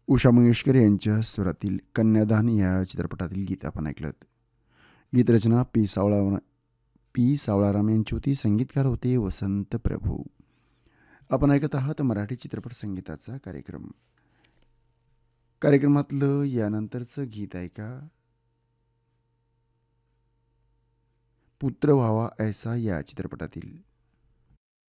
उषा मंगेशकर यांच्या स्वरातील कन्यादान या चित्रपटातील गीत आपण ऐकलं. गीतरचना पी सावळाराम यांची होती. संगीतकार होते वसंत प्रभू. आपण ऐकत आहात मराठी चित्रपट संगीताचा कार्यक्रमातलं यानंतरचं गीत ऐका. पुत्र व्हावा ऐसा या चित्रपटातील